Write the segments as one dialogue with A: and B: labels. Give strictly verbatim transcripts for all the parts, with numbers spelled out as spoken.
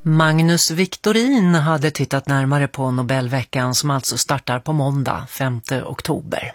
A: Magnus Victorin hade tittat närmare på Nobelveckan som alltså startar på måndag femte oktober.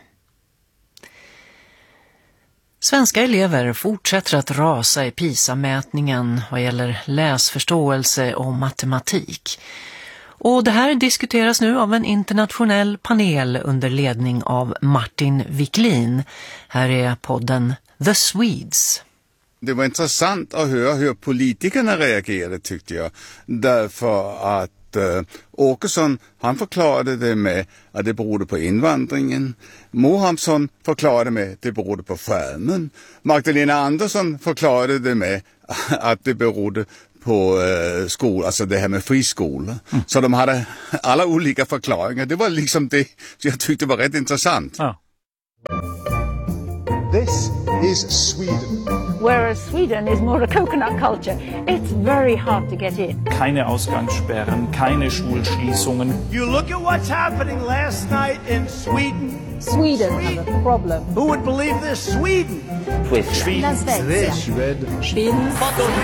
A: Svenska elever fortsätter att rasa i PISA-mätningen vad gäller läsförståelse och matematik. Och det här diskuteras nu av en internationell panel under ledning av Martin Wiklin. Här är podden The Swedes.
B: Det var intressant att höra hur politikerna reagerade, tyckte jag. Därför att äh, Åkesson, han förklarade det med att det berodde på invandringen. Mohamsson förklarade med att det berodde på skärmen. Magdalena Andersson förklarade det med att det berodde på äh, skola, alltså det här med friskolor. Mm. Så de hade alla olika förklaringar. Det var liksom det jag tyckte var rätt intressant.
C: Ja.
D: This is Sweden.
E: Whereas Sweden is more a coconut culture. It's very hard to get in.
C: Keine Ausgangssperren, keine Schulschließungen.
F: You look at what's happening last night in Sweden.
E: Sweden has a problem.
F: Who would believe this? Sweden.
C: Sweden.
D: Sweden.
E: Sweden.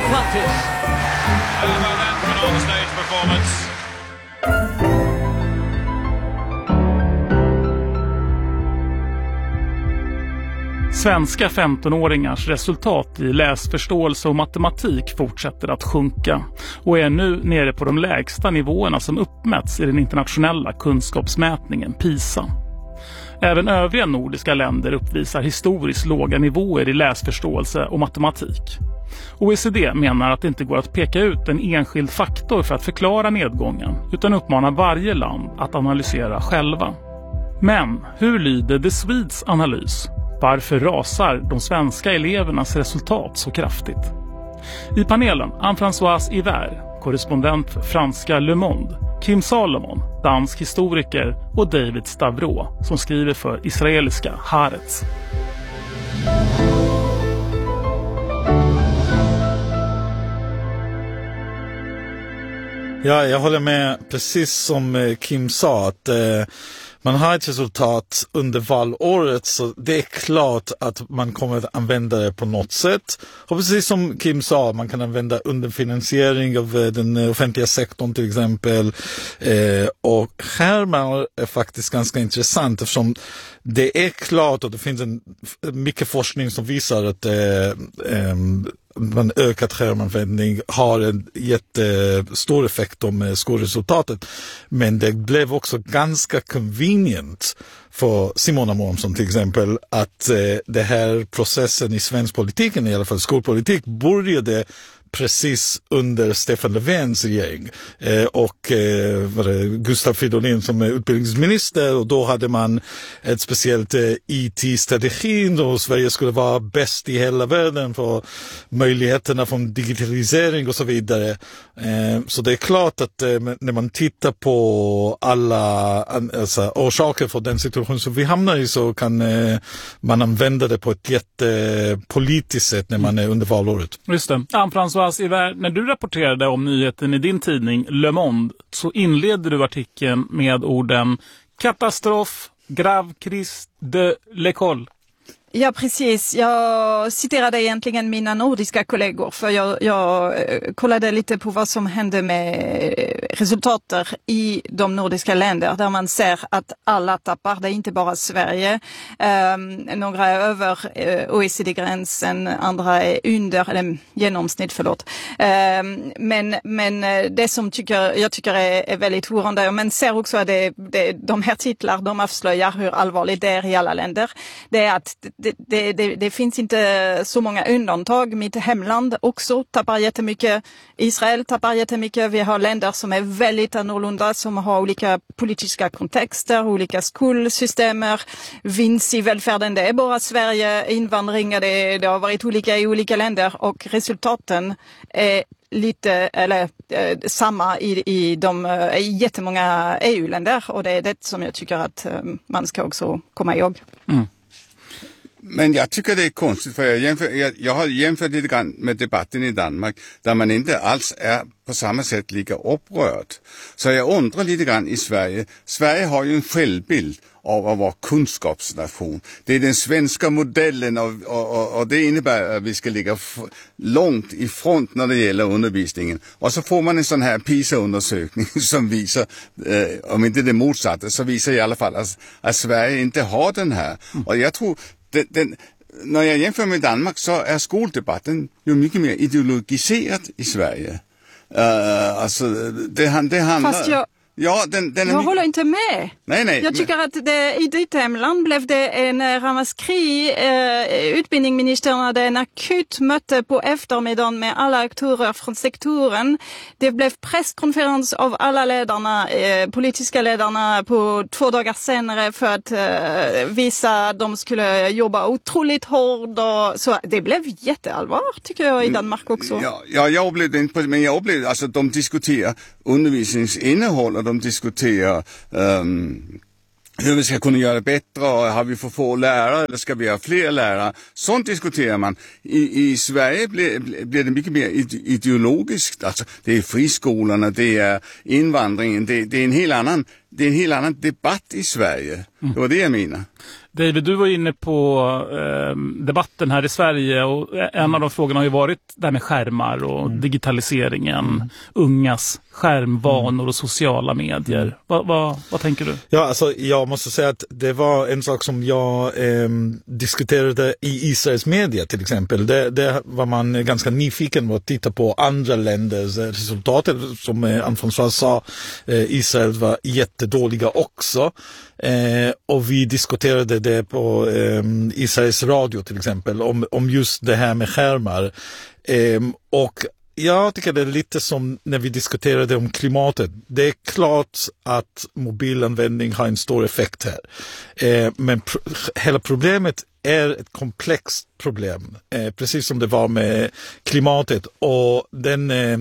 G: How about that for an on-stage performance?
C: Svenska femtonåringars resultat i läsförståelse och matematik fortsätter att sjunka och är nu nere på de lägsta nivåerna som uppmätts i den internationella kunskapsmätningen PISA. Även övriga nordiska länder uppvisar historiskt låga nivåer i läsförståelse och matematik. O E C D menar att det inte går att peka ut en enskild faktor för att förklara nedgången utan uppmanar varje land att analysera själva. Men hur lyder The Swedes analys? Varför rasar de svenska elevernas resultat så kraftigt? I panelen Anne-Françoise Hiver, korrespondent för franska Le Monde, Kim Salomon, dansk historiker och David Stavro som skriver för israeliska Haaretz.
H: Ja, jag håller med precis som Kim sa att eh, man har ett resultat under valåret, så det är klart att man kommer att använda det på något sätt. Och precis som Kim sa, man kan använda underfinansiering av den offentliga sektorn till exempel. Eh, och skärmar är faktiskt ganska intressant eftersom det är klart och det finns en, mycket forskning som visar att eh, eh, man ökat skärmanvändning har en jättestor effekt om skolresultatet. Men det blev också ganska convenient för Simona Månsson till exempel att eh, det här processen i svensk politiken, i alla fall skolpolitik, började precis under Stefan Löfvens regering eh, och eh, var det Gustav Fridolin som är utbildningsminister, och då hade man ett speciellt eh, I T-strategin och Sverige skulle vara bäst i hela världen för möjligheterna från digitalisering och så vidare. Eh, så det är klart att eh, när man tittar på alla alltså, orsaker för den situation som vi hamnar i, så kan eh, man använda det på ett jättepolitiskt sätt när man är under valåret.
C: Just det. Anne-Françoise Hiver, när du rapporterade om nyheten i din tidning Le Monde så inledde du artikeln med orden katastrof, grave crise de l'école.
I: Ja, precis. Jag citerade egentligen mina nordiska kollegor för jag, jag kollade lite på vad som hände med resultaten i de nordiska länder där man ser att alla tappar. Det är inte bara Sverige. Um, några är över uh, O E C D-gränsen, andra är under, eller genomsnitt, förlåt. Um, men, men det som tycker, jag tycker är, är väldigt oroande, men ser också att det, det, de här titlar, de avslöjar hur allvarligt det är i alla länder. Det är att Det, det, det, det finns inte så många undantag. Mitt hemland också tappar jättemycket. Israel tappar jättemycket. Vi har länder som är väldigt annorlunda, som har olika politiska kontexter, olika skolsystemer. Vinst i välfärden, det är bara Sverige. Invandring, det, det har varit olika i olika länder. Och resultaten är lite eller eh, samma i, i de i jättemånga E U-länder. Och det är det som jag tycker att eh, man ska också komma ihåg.
C: Mm.
B: Men jag tycker det är konstigt, för jag, jämför, jag, jag har jämfört lite grann med debatten i Danmark, där man inte alls är på samma sätt lika upprörd. Så jag undrar lite grann i Sverige. Sverige har ju en självbild av att vara kunskapsnation. Det är den svenska modellen och, och, och det innebär att vi ska ligga f- långt i front när det gäller undervisningen. Och så får man en sån här PISA-undersökning som visar, eh, om inte det motsatta, så visar i alla fall att, att Sverige inte har den här. Mm. Och jag tror, den, den, när jag jämför med Danmark så är skoldebatten ju mycket mer ideologiserad i Sverige. Uh, alltså, det, det handlar...
I: Fast jag...
B: Ja, den, den är
I: jag
B: mycket...
I: håller inte med.
B: Nej, nej.
I: Jag tycker att det, i ditt hemland blev det en ramaskri. Eh, utbildningsministern hade en akut möte på eftermiddagen med alla aktörer från sektoren. Det blev presskonferens av alla ledarna, eh, politiska ledarna på två dagar senare för att eh, visa att de skulle jobba otroligt hårt. Och, så det blev jätteallvar tycker jag i Danmark också.
B: Ja, ja jag upplevde inte, men jag upplevde alltså de diskuterar undervisningsinnehåll och de diskuterar um, hur vi ska kunna göra det bättre och har vi för få lärare eller ska vi ha fler lärare. Sånt diskuterar man. I, i Sverige blir, blir det mycket mer ideologiskt. Alltså, det är friskolorna, det är invandringen, det, det är en helt annan, det är en helt annan debatt i Sverige. Mm. Det var det jag menar.
C: David, du var inne på eh, debatten här i Sverige och en av de frågorna har ju varit det här med skärmar och mm. digitaliseringen, mm. ungas skärmvanor och sociala medier. Mm. Va, va, vad tänker du?
H: Ja, alltså jag måste säga att det var en sak som jag eh, diskuterade i Israels media till exempel. Det, det var man ganska nyfiken på att titta på andra länders resultat. Som eh, Anne-Françoise sa, eh, Israel var jättedåliga också. Eh, och vi diskuterade det på eh, Israels radio till exempel om, om just det här med skärmar. Eh, och jag tycker det är lite som när vi diskuterade om klimatet. Det är klart att mobilanvändning har en stor effekt här. Eh, men pr- hela problemet är ett komplext problem. Eh, precis som det var med klimatet. Och den eh,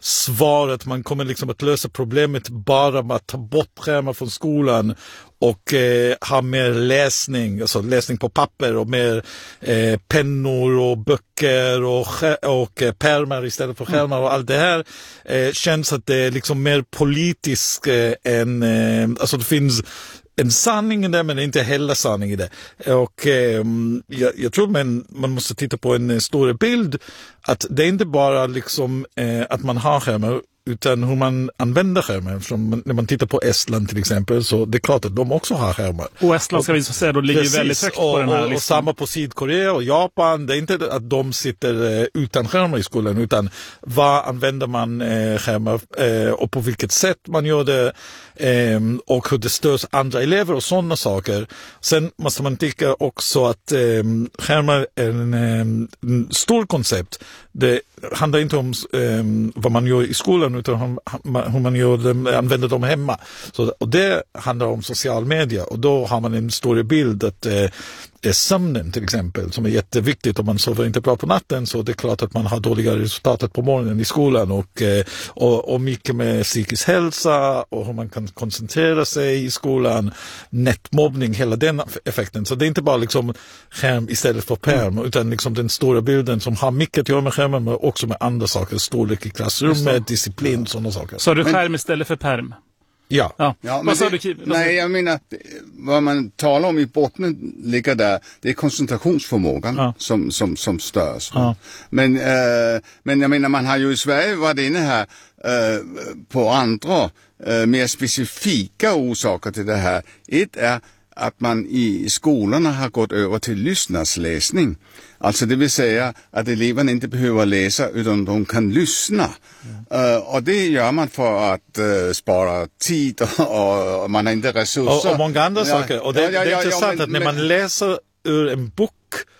H: svaret man kommer liksom att lösa problemet bara med att ta bort skärmar från skolan och eh, ha mer läsning, alltså läsning på papper och mer eh, pennor och böcker och, och eh, pärmar istället för skärmar och allt det här eh, känns att det är liksom mer politiskt eh, än, eh, alltså det finns en sanning i det men inte heller sanning i det. Och eh, jag, jag tror man, man måste titta på en större bild att det är inte bara liksom eh, att man har skärmar utan hur man använder skärmar. Som när man tittar på Estland till exempel så det är klart att de också har skärmar.
C: Och Estland ska vi så säga då ligger ju väldigt högt på
H: och,
C: den här
H: och,
C: listan.
H: Och samma på Sydkorea och Japan. Det är inte att de sitter eh, utan skärmar i skolan utan vad använder man eh, skärmar eh, och på vilket sätt man gör det eh, och hur det störs andra elever och sådana saker. Sen måste man tycka också att eh, skärmar är en, en stor koncept. Det handlar inte om eh, vad man gör i skolan utan hur man gör dem, använder dem hemma. Så, och det handlar om social media och då har man en större bild att eh, är sömnen till exempel som är jätteviktigt. Om man sover inte bra på natten så det är klart att man har dåliga resultat på morgonen i skolan och, och, och mycket med psykisk hälsa och hur man kan koncentrera sig i skolan, nätmobbning, hela den effekten. Så det är inte bara liksom skärm istället för pärm mm. utan liksom den stora bilden som har mycket att göra med skärmen men också med andra saker, storlek i klassrummet, disciplin, sådana saker.
C: Så du skärm istället för pärm?
H: Ja.
C: ja.
B: ja vad sa du? Nej, jag menar, vad man talar om i botten ligger där, det är koncentrationsförmågan ja. som, som, som störs. Ja. Men, äh, men jag menar, man har ju i Sverige varit inne här äh, på andra, äh, mer specifika orsaker till det här. Ett är att man i skolorna har gått över till lyssnarsläsning. Alltså det vill säga att eleverna inte behöver läsa utan de kan lyssna. Mm. Uh, och det gör man för att uh, spara tid och, och man har inte resurser.
H: Och, och många andra ja, saker. Och det, ja, ja, det är intressant ja, ja, men, att när man läser ur en bok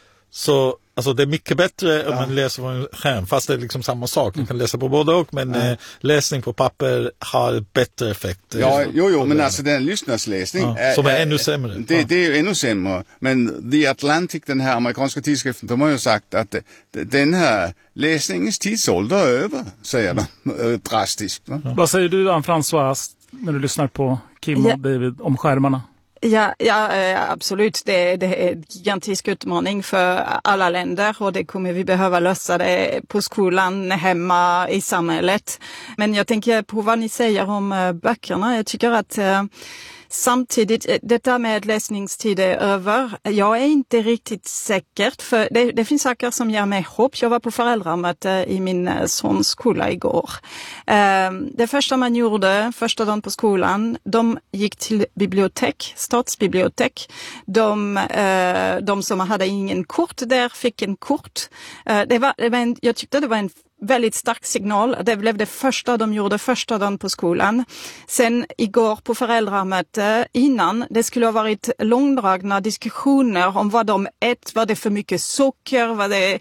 H: så alltså det är mycket bättre om ja. man läser på en skärm, fast det är liksom samma sak. Man kan läsa på både och, men ja. eh, läsning på papper har bättre effekt.
B: Ja, jo, jo, men alltså den lyssnarsläsning
H: ja, är, som är ännu sämre.
B: Det, ja. det är ju ännu sämre. Men The Atlantic, den här amerikanska tidskriften, de har ju sagt att det, den här läsningens tidsålder är över, säger de drastiskt.
C: Ja. Vad säger du, Anne-Françoise, när du lyssnar på Kim och ja. David om skärmarna?
I: Ja, ja, absolut. Det, det är en gigantisk utmaning för alla länder och det kommer vi behöva lösa det på skolan, hemma, i samhället. Men jag tänker på vad ni säger om böckerna. Jag tycker att Samtidigt, detta med läsningstid är över. Jag är inte riktigt säker, för det, det finns saker som ger mig hopp. Jag var på föräldramöte i min sons skola igår. Det första man gjorde, första dagen på skolan, de gick till bibliotek, stadsbibliotek. De, de som hade ingen kort där fick en kort. Det var, det var en, jag tyckte det var en väldigt stark signal. Det blev det första de gjorde första dagen på skolan. Sen igår på föräldramöte innan, det skulle ha varit långdragna diskussioner om vad de äter, var det för mycket socker, vad det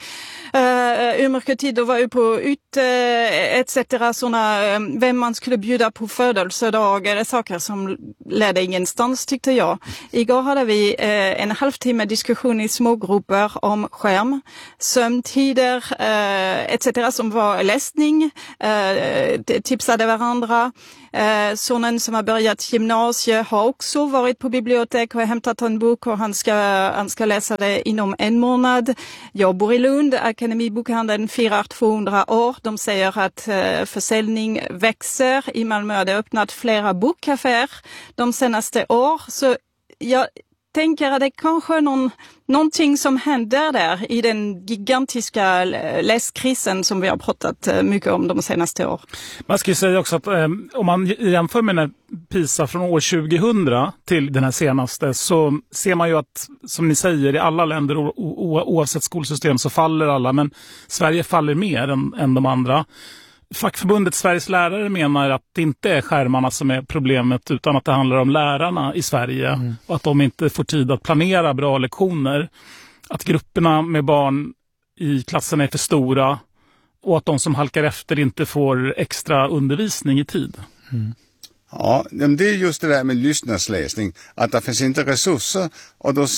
I: uh, hur mycket tid de var på ute, uh, et cetera. Såna, um, vem man skulle bjuda på födelsedagar, saker som ledde ingenstans tyckte jag. Igår hade vi uh, en halvtimme diskussion i smågrupper om skärm, sömntider, uh, et cetera som var läsning, eh, tipsade varandra. Eh, sonen som har börjat gymnasiet har också varit på bibliotek och hämtat en bok och han ska, han ska läsa det inom en månad. Jag bor i Lund, Akademibokhandeln firar tvåhundra år. De säger att eh, försäljning växer. I Malmö har det öppnat flera bokkaféer de senaste år. Så jag tänker att det kanske är någon, någonting som händer där i den gigantiska läskrisen som vi har pratat mycket om de senaste åren. Man ska ju säga också att eh, om man jämför med den PISA från år tjugohundra till den här senaste, så ser man ju att, som ni säger, i alla länder o- o- oavsett skolsystem så faller alla, men Sverige faller mer än, än de andra. Fackförbundet Sveriges lärare menar att det inte är skärmarna som är problemet utan att det handlar om lärarna i Sverige mm. och att de inte får tid att planera bra lektioner. Att grupperna med barn i klassen är för stora och att de som halkar efter inte får extra undervisning i tid.
B: Mm. Ja, det är just det där med lyssnarsläsning, att det finns inte resurser och då,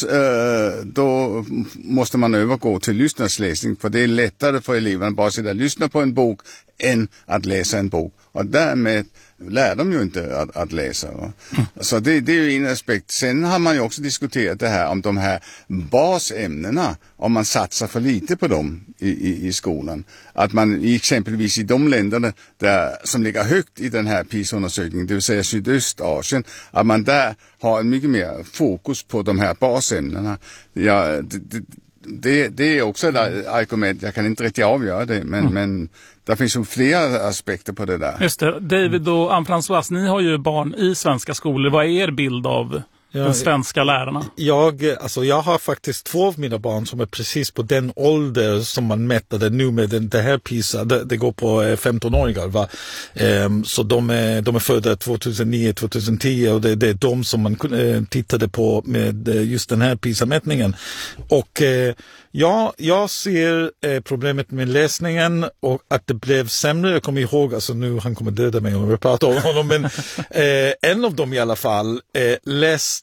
B: då måste man övergå till lyssnarsläsning, för det är lättare för eleverna att bara sitta och lyssna på en bok än att läsa en bok, och därmed lär de ju inte att, att läsa. Mm. Så det, det är ju en aspekt. Sen har man ju också diskuterat det här om de här basämnena, om man satsar för lite på dem i, i, i skolan. Att man exempelvis i de länderna där, som ligger högt i den här PISA-undersökningen, det vill säga Sydöstasien, att man där har en mycket mer fokus på de här basämnena. Ja, det, det, det, det är också ett argument, jag kan inte riktigt avgöra det, men, mm. men det finns ju flera aspekter på det där.
C: Just det. David och Anne-Françoise, ni har ju barn i svenska skolor. Vad är er bild av ja, de svenska lärarna? Jag,
H: alltså jag har faktiskt två av mina barn som är precis på den ålder som man mättade nu med den, det här PISA. Det, det går på femton-åringar, va? Um, så de är, de är födda tjugohundranio tjugohundratio och det, det är de som man uh, tittade på med uh, just den här PISA-mätningen. Och uh, ja, jag ser uh, problemet med läsningen och att det blev sämre. Jag kommer ihåg, alltså nu han kommer döda mig om jag pratar om honom, men uh, en av dem i alla fall uh, läste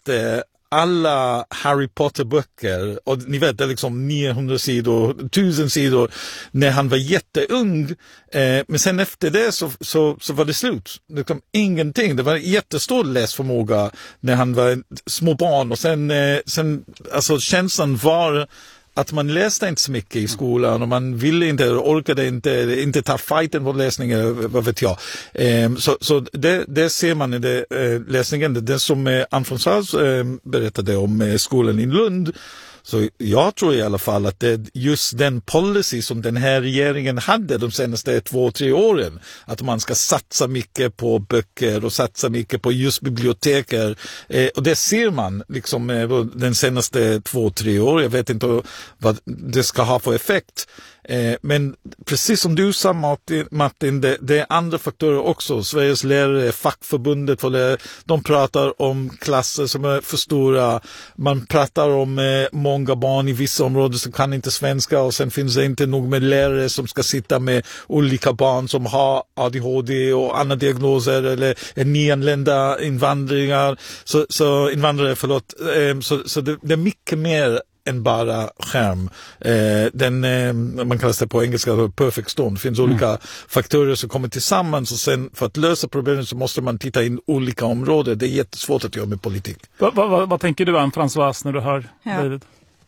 H: alla Harry Potter-böcker, och ni vet det är liksom niohundra sidor, tusen sidor när han var jätteung, eh, men sen efter det så, så, så var det slut. Det kom ingenting. Det var jättestor läsförmåga när han var små barn, och sen, eh, sen alltså känslan var att man läste inte så mycket i skolan och man ville inte, orkade inte, inte ta fighten på läsningen, vad vet jag. Um, så så det, det ser man i det, uh, läsningen. Det, det som uh, Anne-Françoise uh, berättade om uh, skolan i Lund. Så jag tror i alla fall att det är just den policy som den här regeringen hade de senaste två, tre åren. Att man ska satsa mycket på böcker och satsa mycket på just biblioteker. Eh, och det ser man liksom eh, den senaste två, tre år. Jag vet inte vad det ska ha för effekt. Eh, men precis som du sa, Martin, Martin det, det är andra faktorer också. Sveriges lärare, fackförbundet, för det, de pratar om klasser som är för stora. Man pratar om eh, många barn i vissa områden som kan inte svenska, och sen finns det inte nog med lärare som ska sitta med olika barn som har A D H D och andra diagnoser eller är nyanlända invandringar. Så, så invandrare, förlåt. Eh, så så det, det är mycket mer än bara skärm. Eh, den, eh, man kallar det på engelska perfect storm. Det finns mm. olika faktorer som kommer tillsammans, och sen för att lösa problemet så måste man titta in olika områden. Det är jättesvårt att göra med politik.
C: Va, va, va, vad tänker du, Anne-Françoise, när du hör
I: ja.
C: David?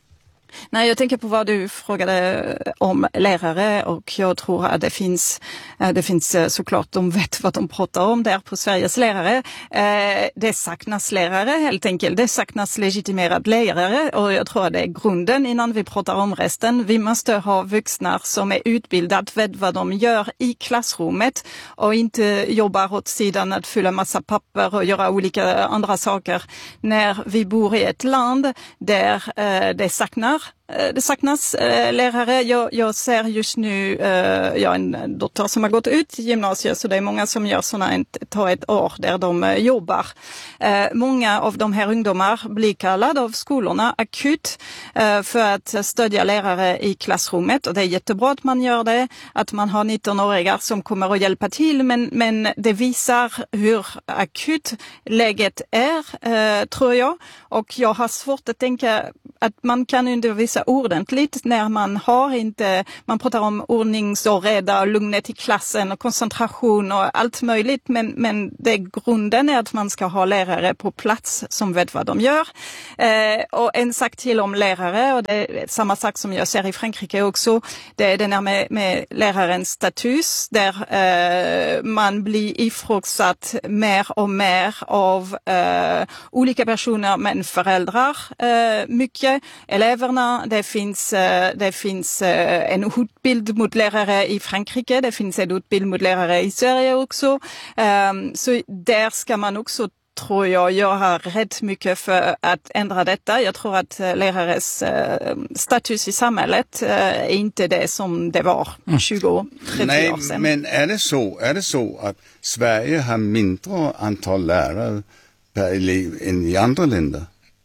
I: Nej, jag tänker på vad du frågade om lärare och jag tror att det finns, det finns såklart, de vet vad de pratar om där på Sveriges lärare. Det saknas lärare helt enkelt, det saknas legitimerad lärare och jag tror att det är grunden innan vi pratar om resten. Vi måste ha vuxna som är utbildade, vet vad de gör i klassrummet och inte jobbar åt sidan att fylla massa papper och göra olika andra saker. När vi bor i ett land där det saknar Det saknas äh, lärare. Jag, jag ser just nu, äh, jag har en dotter som har gått ut gymnasiet så det är många som gör sådana, tar ett år där de äh, jobbar. Äh, många av de här ungdomar blir kallade av skolorna akut äh, för att stödja lärare i klassrummet och det är jättebra att man gör det, att man har nittonåringar som kommer att hjälpa till men, men det visar hur akut läget är äh, tror jag och jag har svårt att tänka att man kan undervisa ordentligt när man har inte, man pratar om ordnings och reda och lugnet i klassen och koncentration och allt möjligt men, men det grunden är att man ska ha lärare på plats som vet vad de gör. Eh, och en sak till om lärare och det är samma sak som jag ser i Frankrike också, det är den här med, med lärarens status där eh, man blir ifrågasatt mer och mer av eh, olika personer men föräldrar eh, mycket, eleverna. Det finns, det finns en hotbild mot lärare i Frankrike, det finns en hotbild mot lärare i Sverige också. Så där ska man också, tror jag, göra rätt mycket för att ändra detta. Jag tror att lärares status i samhället är inte det som det var tjugo trettio
B: Nej,
I: år sedan.
B: Men är det så, är det så att Sverige har mindre antal lärare per elev än i andra länder?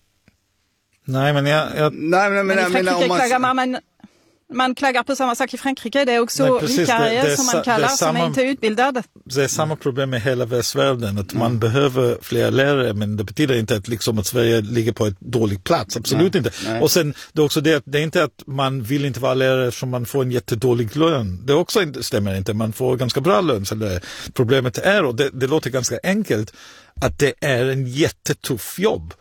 H: Nej, men jag... jag...
B: Nej, men, men,
I: men i Frankrike
B: men, man...
I: klagar man, man, man klagar på samma sak i Frankrike. Det är också vikarier som man kallar, som samma, är inte utbildade.
H: Det är samma problem med hela västvärlden, att mm. man behöver fler lärare, men det betyder inte att, liksom, att Sverige ligger på ett dålig plats. Absolut nej, inte. Nej. Och sen, det är också det att det är inte att man vill inte vara lärare eftersom man får en jättedålig lön. Det också inte, stämmer inte. Man får ganska bra lön. Så det, problemet är, och det, det låter ganska enkelt, att det är en jättetuff jobb.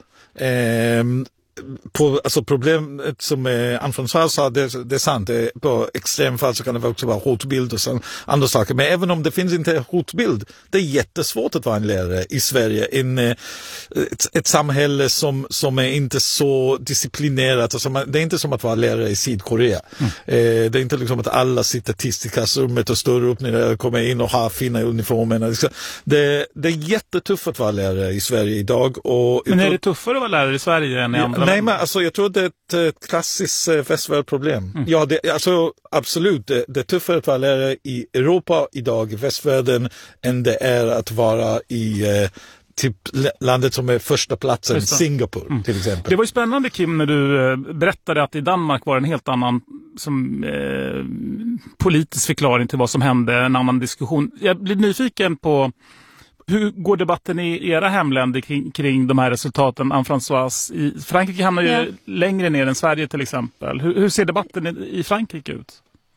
H: Ehm, På, alltså problemet som eh, Anne-Françoise sa, det, det är sant. Det, på extremfall så kan det också vara hotbild och så, andra saker. Men även om det finns inte hotbild, det är jättesvårt att vara en lärare i Sverige. En, eh, ett, ett samhälle som, som är inte så disciplinerat. Alltså man, det är inte som att vara lärare i Sydkorea. Mm. Eh, det är inte liksom att alla sitter tyst i klassrummet och står upp när de kommer in och har fina uniformer. Det, det är jättetufft att vara lärare i Sverige idag. Och
C: men är det tuffare att vara lärare i Sverige än i andra?
H: Nej, men alltså, jag tror det är ett, ett klassiskt eh, västvärldsproblem. Mm. Ja, det, alltså, absolut. Det, det är tuffare att vara lärare i Europa idag, i västvärlden, än det är att vara i eh, typ landet som är första platsen, Singapore mm. till exempel.
C: Det var ju spännande, Kim, när du eh, berättade att i Danmark var en helt annan som, eh, politisk förklaring till vad som hände, en annan diskussion. Jag blir nyfiken på hur går debatten i era hemländer kring, kring de här resultaten, Anne-Françoise? I Frankrike hamnar ju ja. längre ner än Sverige till exempel. Hur, hur ser debatten i, i Frankrike ut?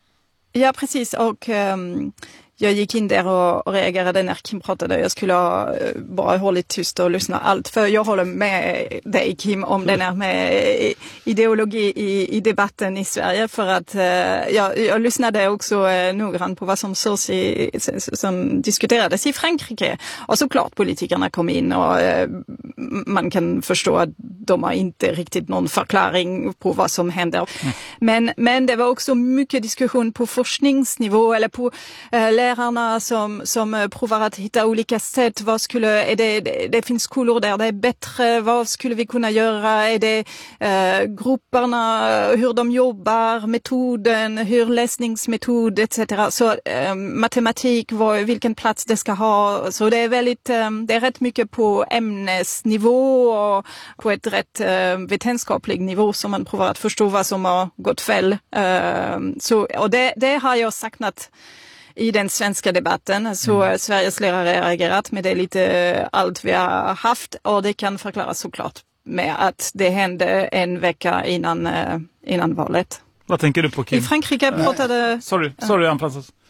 I: Ja, precis. Och um, jag gick in där och, och reagerade när Kim pratade. Jag skulle ha bara hållit tyst och lyssna allt. För jag håller med dig, Kim, om den här med ideologi i, i debatten i Sverige. För att uh, jag, jag lyssnade också uh, noggrant på vad som, sås i, som diskuterades i Frankrike. Och såklart politikerna kom in och uh, man kan förstå att de har inte riktigt någon förklaring på vad som händer. Mm. Men, men det var också mycket diskussion på forskningsnivå eller på uh, lärarna som, som provar att hitta olika sätt. Vad skulle, är det, det, det finns skolor där det är bättre. Vad skulle vi kunna göra? Är det uh, grupperna, hur de jobbar, metoden, hur läsningsmetod et cetera. Så uh, matematik, vad, vilken plats det ska ha. Så det är väldigt, um, det är rätt mycket på ämnesnivå och på ett rätt uh, vetenskaplig nivå som man provar att förstå vad som har gått fel. Uh, så, och det, det har jag saknat i den svenska debatten. Så mm. Sveriges lärare har reagerat med det lite allt vi har haft och det kan förklaras såklart med att det hände en vecka innan, uh, innan valet.
C: Vad tänker du på, Kim?
I: I Frankrike pratade...
C: Sorry, sorry Anne-Françoise.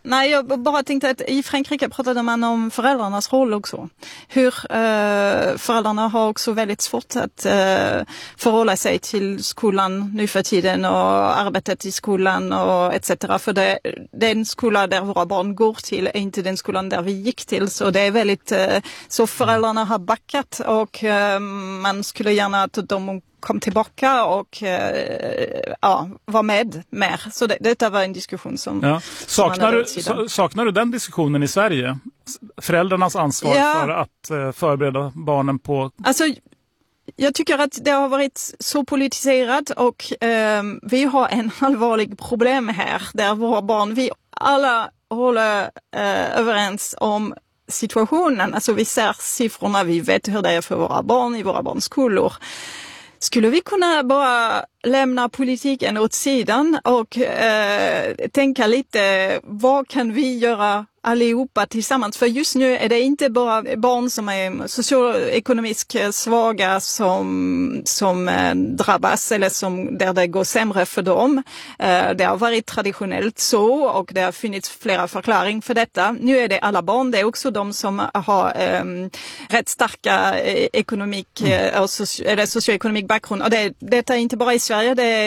I: Nej, jag bara tänkte att i Frankrike pratade man om föräldrarnas roll också. Hur eh, föräldrarna har också väldigt svårt att eh, förhålla sig till skolan nu för tiden och arbetet i skolan och et cetera. För det, den skola där våra barn går till är inte den skolan där vi gick till. Så det är väldigt, eh, så föräldrarna har backat och eh, man skulle gärna att de kom tillbaka och eh, ja, var med mer. Så det, detta var en diskussion som...
C: Ja. Saknar, du,
I: som
C: saknar du den diskussionen i Sverige? Föräldrarnas ansvar
I: ja.
C: för att eh, förbereda barnen på...
I: Alltså, jag tycker att det har varit så politiserat och eh, vi har en allvarlig problem här där våra barn, vi alla håller eh, överens om situationen. Alltså vi ser siffrorna, vi vet hur det är för våra barn i våra barns skolor. Skulle vi kunna bara lämna politiken åt sidan och eh, tänka lite, vad kan vi göra allihopa tillsammans? För just nu är det inte bara barn som är socioekonomiskt svaga som, som eh, drabbas eller som, där det går sämre för dem. Eh, det har varit traditionellt så och det har funnits flera förklaringar för detta. Nu är det alla barn, det är också de som har eh, rätt starka eh, ekonomik, eh, soci- eller socioekonomisk bakgrund. Och det, detta är inte bara i Sverige, det är